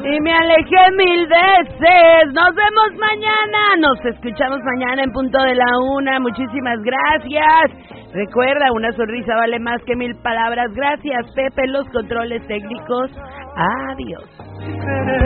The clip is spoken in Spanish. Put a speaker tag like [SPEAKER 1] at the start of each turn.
[SPEAKER 1] Y me alejé 1000 veces. Nos vemos mañana. Nos escuchamos mañana en punto de la 1. Muchísimas gracias. Recuerda, una sonrisa vale más que 1000 palabras. Gracias, Pepe, los controles técnicos. Adiós.